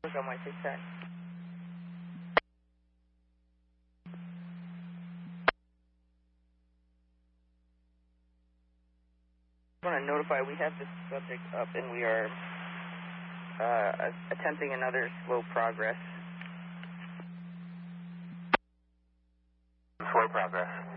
Look on my 610. I want to notify we have this subject up and we are attempting another slow progress. Slow progress.